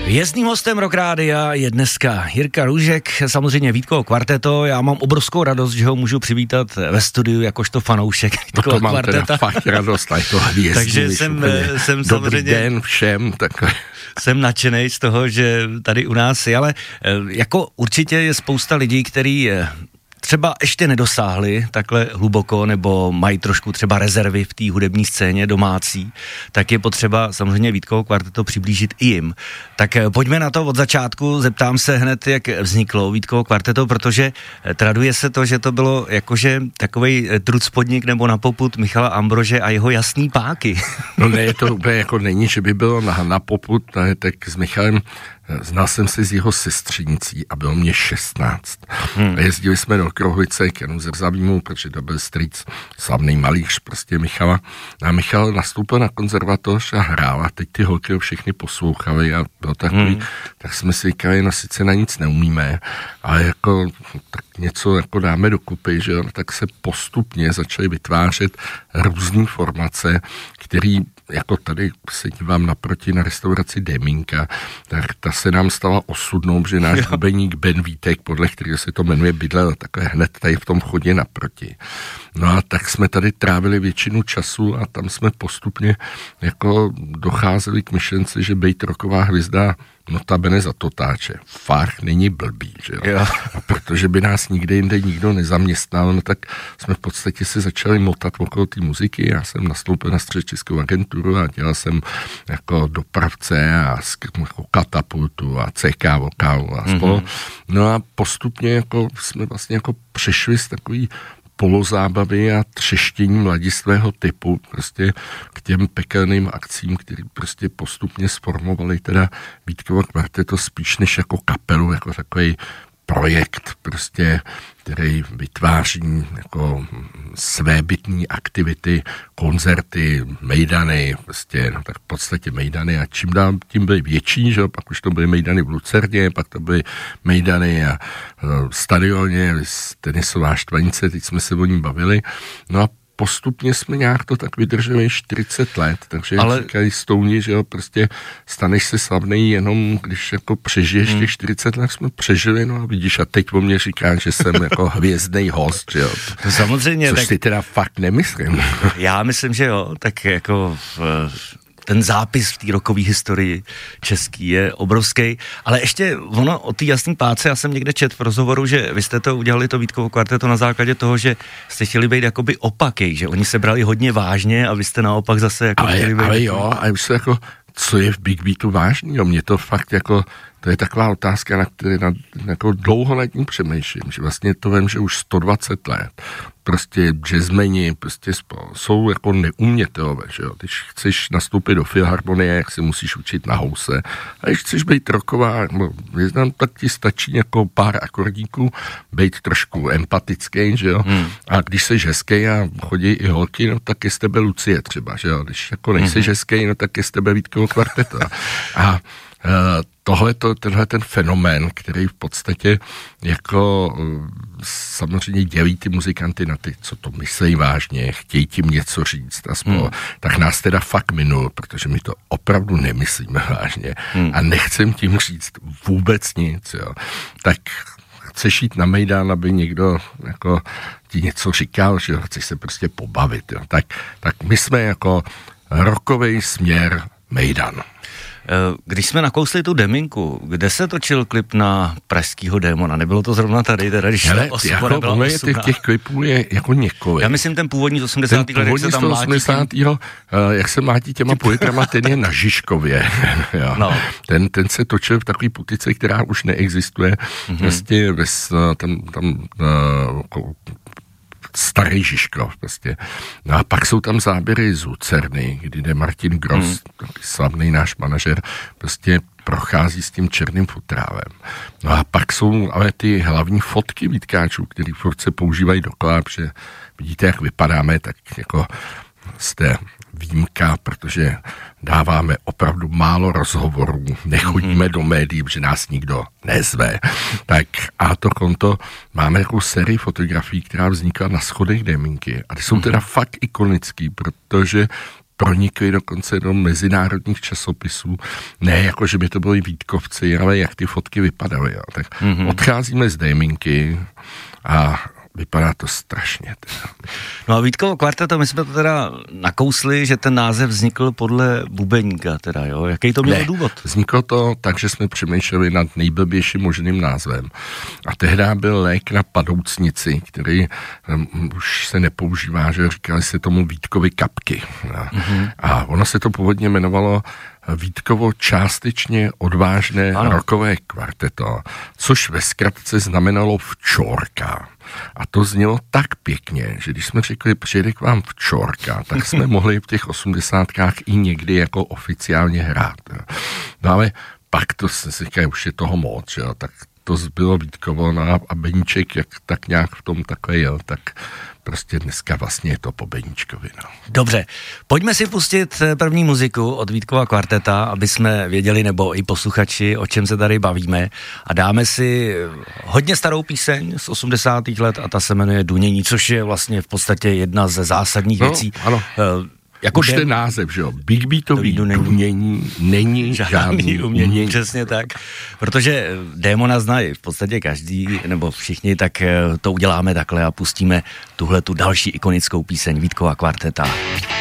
Jezdným hostem Rock Rádia je dneska Jirka Růžek, samozřejmě Vítkovo kvarteto. Já mám obrovskou radost, že ho můžu přivítat ve studiu jakožto fanoušek Vítkovo kvarteta. To mám teda fakt radost, a je to hvězdný. Takže jsem Dobrý den všem. Takhle. Jsem nadšenej z toho, že tady u nás je, ale jako určitě je spousta lidí, který třeba ještě nedosáhli takhle hluboko, nebo mají trošku třeba rezervy v té hudební scéně domácí, tak je potřeba samozřejmě Vítkovo kvarteto přiblížit i jim. Tak pojďme na to od začátku, zeptám se hned, jak vzniklo Vítkovo kvarteto, protože traduje se to, že to bylo jakože takovej trucpodnik nebo na popud Michala Ambrože a jeho Jasný páky. No ne, to úplně jako není, že by bylo na popud, tak s Michalem znal jsem se s jeho sestřenicí a bylo mě 16. A jezdili jsme do Krohlice k Janu Zrzavýmu, protože to byl strýc, slavný malíř prostě Michala. A Michal nastoupil na konzervatoř a hrál a teď ty holky ho všechny poslouchali a bylo takový, tak jsme si říkali, no sice na nic neumíme, ale jako tak něco jako dáme dokupy, že jo, tak se postupně začaly vytvářet různý formace, který jako tady se dívám naproti na restauraci Demínka, tak ta se nám stala osudnou, že náš bubeník Ben Vítek, podle kterého se to jmenuje, bydlel takhle hned tady v tom chodě naproti. No a tak jsme tady trávili většinu času a tam jsme postupně jako docházeli k myšlence, že bejt rocková hvězda notabene za totáče. Fakt není blbý, že jo? A protože by nás nikde jinde nikdo nezaměstnal, no tak jsme v podstatě se začali motat okolo té muziky. Já jsem nastoupil na Středočeskou agenturu a dělal jsem jako dopravce a jako Katapultu a CK Vokálu a spolu. No a postupně jako jsme vlastně jako přešli z takový polozábavy a třeštění mladistvého typu prostě k těm pekelným akcím, který prostě postupně sformovali teda Vítkovo kvarteto spíš než jako kapelu, jako takový projekt prostě, který vytváří jako svébytný aktivity, koncerty, mejdany, prostě, no tak v podstatě mejdany a čím dál tím byly větší, že? Pak už to byly mejdany v Lucerdě, pak to byly mejdany a stadioně, tenisová Štvanice, teď jsme se o ní bavili, no a postupně jsme nějak to tak vydrželi 40 let, takže jak říkají Stouni, že jo, prostě staneš se slavnej jenom, když jako přežiješ těch 40 let, jsme přežili, no a vidíš, a teď o mě říká, že jsem jako hvězdnej host, že jo. To samozřejmě. Což si teda fakt nemyslím. Já myslím, že jo, tak jako ten zápis v té rockové historii český je obrovský, ale ještě ono o té Jasný páce, já jsem někde četl v rozhovoru, že vy jste to udělali, to Vítkovo kvarteto, na základě toho, že jste chtěli být jakoby opakej, že oni se brali hodně vážně a vy jste naopak zase jako chtěli být. Ale jo, a už se jako, co je v Big Beatu vážného, mě to fakt jako, to je taková otázka, na které jako dlouho nad tím přemýšlím, že vlastně to vím, že už 120 let prostě jazzmeni prostě jsou jako neumětelové, že jo. Když chceš nastoupit do filharmonie, jak se musíš učit na house, a když chceš být rocková, tak ti stačí jako pár akordíků, být trošku empatický, že jo. A když jsi hezký a chodí i holky, no tak je z tebe Lucie třeba, že jo. Když jako nejsi hezký, no tak je z tebe Vítkovo kvarteto. A tenhle ten fenomén, který v podstatě jako samozřejmě dělí ty muzikanty na ty, co to myslejí vážně, chtějí tím něco říct a spolu, tak nás teda fakt minul, protože my to opravdu nemyslíme vážně a nechcem tím říct vůbec nic, jo. Tak chceš jít na mejdan, aby někdo jako ti něco říkal, že jo, chceš se prostě pobavit, jo. Tak my jsme jako rockovej směr mejdan. Když jsme nakousli tu Deminku, kde se točil klip na pražskýho démona? Nebylo to zrovna tady, teda když jako těch klipů je jako několik. Já myslím ten původní z 80. let, jak se tam mlátí. 80. Jak se mlátí těma pojetrama, ten je na Žižkově. No. Ten se točil v takový putice, která už neexistuje. Vlastně tam starý Žižkov prostě. No a pak jsou tam záběry z Lucerny, kdy jde Martin Gross, slavný náš manažer, prostě prochází s tím černým futrálem. No a pak jsou ale ty hlavní fotky Vítkáčů, který furt se používají dokola, protože vidíte, jak vypadáme, tak jako jste výjimka, protože dáváme opravdu málo rozhovorů, nechodíme do médií, protože nás nikdo nezve. Tak a to konto máme takovou sérii fotografií, která vznikla na schodech Demínky. A ty jsou teda fakt ikonický, protože pronikly dokonce do mezinárodních časopisů. Ne jako, že by to byli Vítkovci, ale jak ty fotky vypadaly. Jo. Tak odcházíme z Déminky a vypadá to strašně. Teda. No a Vítkovo kvarteto, my jsme to teda nakousli, že ten název vznikl podle bubeníka teda, jo? Jaký to měl důvod? Vzniklo to tak, že jsme přemýšleli nad nejblbějším možným názvem. A tehdy byl lék na padoucnici, který už se nepoužívá, že říkali se tomu Vítkovi kapky. A ono se to původně jmenovalo Vítkovo částečně odvážné rockové kvarteto, což ve zkratce znamenalo včorka. A to znělo tak pěkně, že když jsme řekli, přijede k vám včorka, tak jsme mohli v těch 80kách i někdy jako oficiálně hrát. No ale pak to se říká, už je toho moc, jo, tak to bylo Vítkovo, no a Beníček, jak tak nějak v tom takhle jel, tak prostě dneska vlastně je to po Beníčkovi. No. Dobře, pojďme si pustit první muziku od Vítkova kvarteta, aby jsme věděli, nebo i posluchači, o čem se tady bavíme. A dáme si hodně starou píseň z 80. let a ta se jmenuje Dunění, což je vlastně v podstatě jedna ze zásadních věcí. Ano. Jako už ten název, že jo, Big Beatový dunění není žádný umění. Přesně tak, protože démona znají v podstatě každý, nebo všichni, tak to uděláme takhle a pustíme tuhletu další ikonickou píseň Vítkova kvarteta.